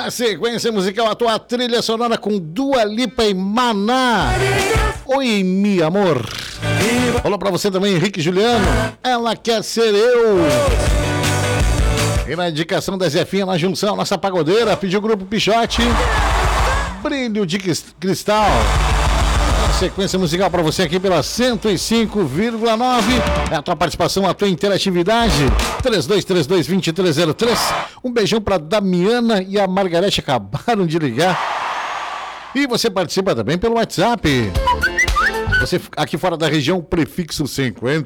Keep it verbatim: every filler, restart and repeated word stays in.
Na sequência musical, a tua trilha sonora com Dua Lipa e Maná. Oi, mi amor. Olá pra você também, Henrique Juliano. Ela quer ser eu. E na indicação da Zefinha na junção, nossa pagodeira, pediu o grupo Pichote. Brilho de cristal. Sequência musical para você aqui pela cento e cinco vírgula nove. É a tua participação, a tua interatividade. três dois três dois, dois três zero três. Um beijão para Damiana e a Margarete, acabaram de ligar. E você participa também pelo WhatsApp. Você aqui fora da região, prefixo cinquenta